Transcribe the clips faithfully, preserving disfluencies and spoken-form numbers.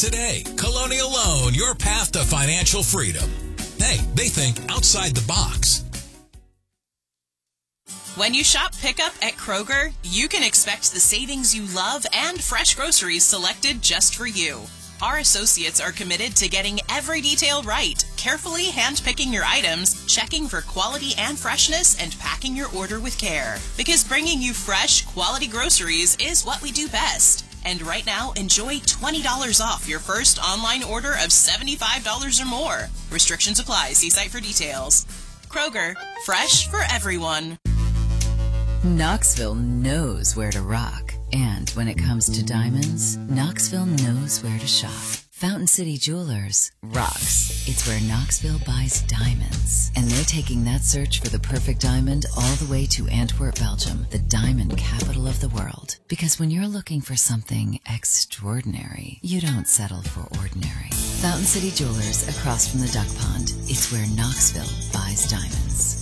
today. Colonial Loan, your path to financial freedom. Hey, they think outside the box. When you shop pickup at Kroger, you can expect the savings you love and fresh groceries selected just for you. Our associates are committed to getting every detail right, carefully handpicking your items, checking for quality and freshness, and packing your order with care. Because bringing you fresh, quality groceries is what we do best. And right now, enjoy twenty dollars off your first online order of seventy-five dollars or more. Restrictions apply. See site for details. Kroger, fresh for everyone. Knoxville knows where to rock. And when it comes to diamonds, Knoxville knows where to shop. Fountain City Jewelers rocks. It's where Knoxville buys diamonds. And they're taking that search for the perfect diamond all the way to Antwerp, Belgium, the diamond capital of the world. Because when you're looking for something extraordinary, you don't settle for ordinary. Fountain City Jewelers across from the Duck Pond. It's where Knoxville buys diamonds.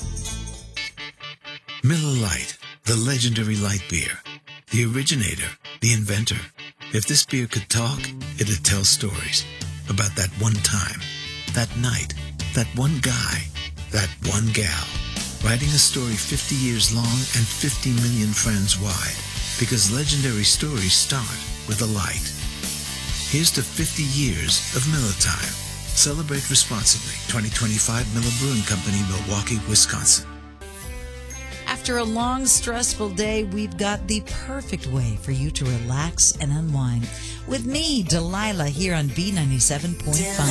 Miller Lite, the legendary light beer. The originator, the inventor. If this beer could talk, it'd tell stories about that one time, that night, that one guy, that one gal. Writing a story fifty years long and fifty million friends wide. Because legendary stories start with a light. Here's to fifty years of Miller Time. Celebrate responsibly. twenty twenty-five Miller Brewing Company, Milwaukee, Wisconsin. After a long, stressful day, we've got the perfect way for you to relax and unwind. With me, Delilah, here on B ninety-seven point five.